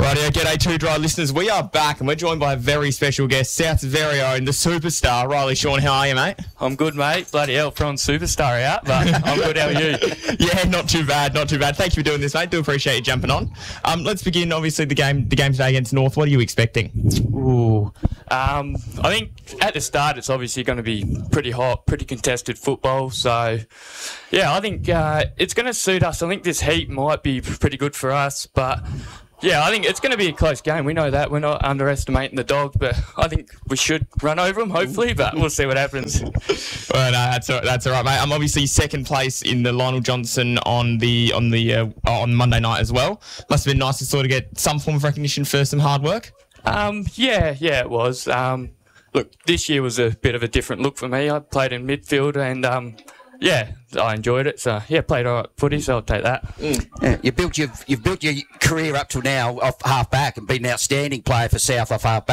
Rightio, g'day Too Dry listeners. We are back and we're joined by a very special guest, South's very own, the superstar, Riley Shawn. How are you, mate? I'm good, mate. Bloody hell, throwing superstar out, but I'm good. How are you? Yeah, not too bad. Thank you for doing this, mate. Do appreciate you jumping on. Let's begin, obviously, the game today against North. What are you expecting? Ooh. I think at the start it's obviously going to be pretty hot, pretty contested football. So, yeah, I think it's going to suit us. I think this heat might be pretty good for us, but yeah, I think it's going to be a close game. We know that. We're not underestimating the Dogs, but I think we should run over them, hopefully, but we'll see what happens. Well, no, that's all right, mate. I'm obviously second place in the Lionel Johnson on Monday night as well. Must have been nice to sort of get some form of recognition for some hard work. Yeah, it was. Look, this year was a bit of a different look for me. I played in midfield and, yeah, I enjoyed it. So, yeah, played all right footy, so I'll take that. Yeah, you've built your career up till now off half-back and been an outstanding player for South off half-back.